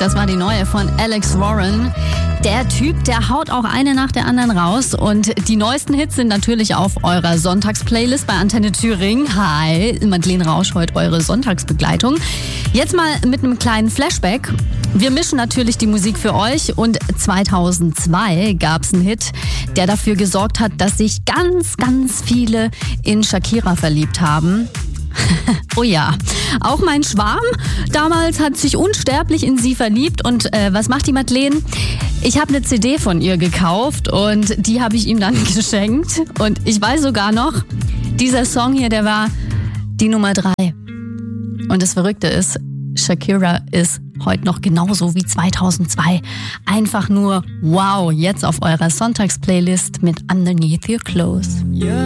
Das war die neue von Alex Warren. Der Typ, der haut auch eine nach der anderen raus. Und die neuesten Hits sind natürlich auf eurer Sonntagsplaylist bei Antenne Thüringen. Hi, Madeleine Rausch, heute eure Sonntagsbegleitung. Jetzt mal mit einem kleinen Flashback. Wir mischen natürlich die Musik für euch und 2002 gab es einen Hit, der dafür gesorgt hat, dass sich ganz, ganz viele in Shakira verliebt haben. Oh ja, auch mein Schwarm damals hat sich unsterblich in sie verliebt. Und was macht die Madeleine? Ich habe eine CD von ihr gekauft und die habe ich ihm dann geschenkt. Und ich weiß sogar noch, dieser Song hier, der war die Nummer 3. Und das Verrückte ist, Shakira ist heute noch genauso wie 2002. Einfach nur wow, jetzt auf eurer Sonntagsplaylist mit Underneath Your Clothes.